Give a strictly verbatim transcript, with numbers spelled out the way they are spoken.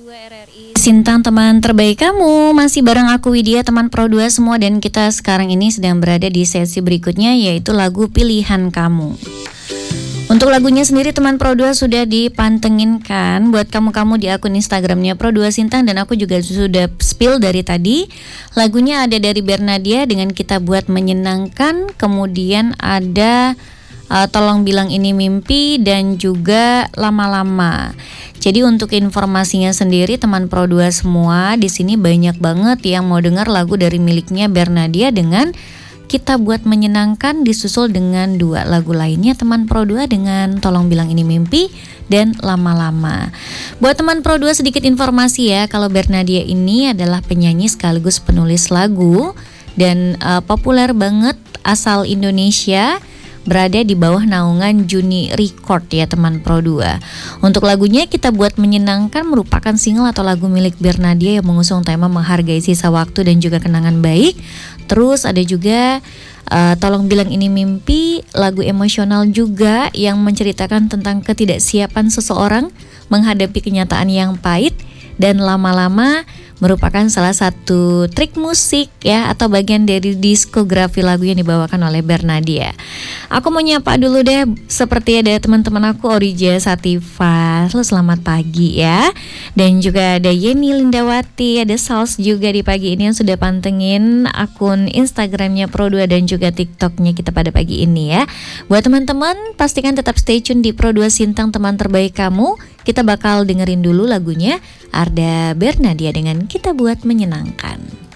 dua R R I Sintang, teman terbaik kamu. Masih bareng aku Widya, teman Pro dua semua. Dan kita sekarang ini sedang berada di sesi berikutnya, yaitu lagu pilihan kamu. Untuk lagunya sendiri teman Pro dua sudah dipantengin kan buat kamu-kamu di akun Instagramnya Pro dua Sintang. Dan aku juga sudah spill dari tadi. Lagunya ada dari Bernadia dengan Kita Buat Menyenangkan. Kemudian ada uh, Tolong Bilang Ini Mimpi dan juga Lama-Lama. Jadi untuk informasinya sendiri teman Pro dua semua, di sini banyak banget yang mau dengar lagu dari miliknya Bernadia dengan Kita Buat Menyenangkan, disusul dengan dua lagu lainnya teman Pro dua dengan Tolong Bilang Ini Mimpi dan Lama-Lama. Buat teman Pro dua sedikit informasi ya, kalau Bernadia ini adalah penyanyi sekaligus penulis lagu dan uh, populer banget, asal Indonesia, berada di bawah naungan Juni Record ya teman Pro dua. Untuk lagunya Kita Buat Menyenangkan merupakan single atau lagu milik Bernadia yang mengusung tema menghargai sisa waktu dan juga kenangan baik. Terus ada juga uh, Tolong Bilang Ini Mimpi, lagu emosional juga yang menceritakan tentang ketidaksiapan seseorang menghadapi kenyataan yang pahit. Dan Lama-Lama merupakan salah satu trik musik ya, atau bagian dari diskografi lagu yang dibawakan oleh Bernadia. Aku mau nyapa dulu deh, seperti ada teman-teman aku Orija Sativa. Halo, selamat pagi ya. Dan juga ada Yeni Lindawati, ada Sals juga di pagi ini yang sudah pantengin akun Instagramnya Pro dua dan juga TikToknya kita pada pagi ini ya. Buat teman-teman pastikan tetap stay tune di Pro dua Sintang, teman terbaik kamu. Kita bakal dengerin dulu lagunya Arda Bernadia dengan Kita Buat Menyenangkan.